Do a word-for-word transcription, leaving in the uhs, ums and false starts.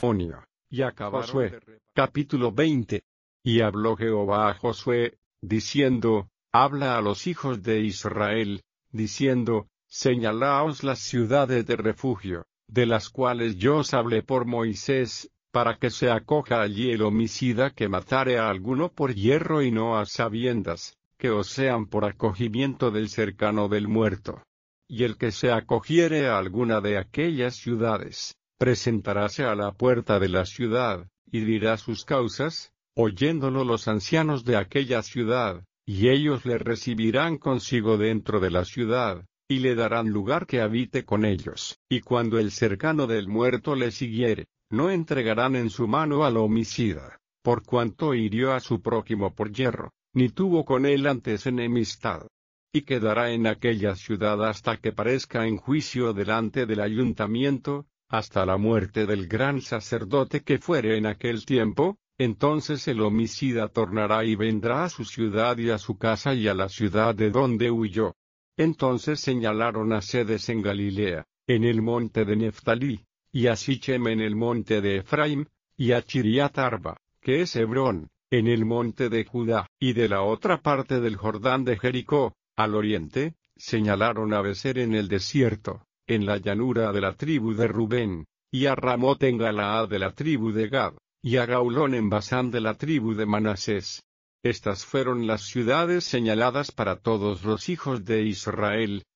Califonio, y acabaron. Josué, capítulo veinte. Y habló Jehová a Josué, diciendo, habla a los hijos de Israel, diciendo, señalaos las ciudades de refugio, de las cuales yo os hablé por Moisés, para que se acoja allí el homicida que matare a alguno por hierro y no a sabiendas, que os sean por acogimiento del cercano del muerto. Y el que se acogiere a alguna de aquellas ciudades, presentaráse a la puerta de la ciudad, y dirá sus causas, oyéndolo los ancianos de aquella ciudad, y ellos le recibirán consigo dentro de la ciudad, y le darán lugar que habite con ellos. Y cuando el cercano del muerto le siguiere, no entregarán en su mano al homicida, por cuanto hirió a su prójimo por hierro, ni tuvo con él antes enemistad. Y quedará en aquella ciudad hasta que parezca en juicio delante del ayuntamiento, hasta la muerte del gran sacerdote que fuere en aquel tiempo. Entonces el homicida tornará y vendrá a su ciudad y a su casa y a la ciudad de donde huyó. Entonces señalaron a Cedes en Galilea, en el monte de Neftalí, y a Sichem en el monte de Efraim, y a Chiriat Arba, que es Hebrón, en el monte de Judá, y de la otra parte del Jordán de Jericó, al oriente, señalaron a Becer en el desierto, en la llanura de la tribu de Rubén, y a Ramot en Galaad de la tribu de Gad, y a Gaulón en Basán de la tribu de Manasés. Estas fueron las ciudades señaladas para todos los hijos de Israel,